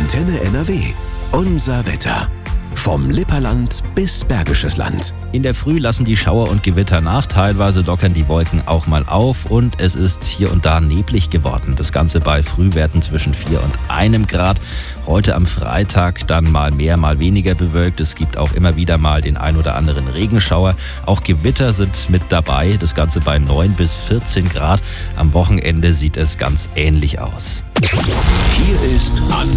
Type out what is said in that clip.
Antenne NRW. Unser Wetter. Vom Lipperland bis Bergisches Land. In der Früh lassen die Schauer und Gewitter nach, teilweise lockern die Wolken auch mal auf und es ist hier und da neblig geworden. Das Ganze bei Frühwerten zwischen 4 und 1 Grad. Heute am Freitag dann mal mehr, mal weniger bewölkt. Es gibt auch immer wieder mal den ein oder anderen Regenschauer. Auch Gewitter sind mit dabei. Das Ganze bei 9 bis 14 Grad. Am Wochenende sieht es ganz ähnlich aus. Hier ist Antenne.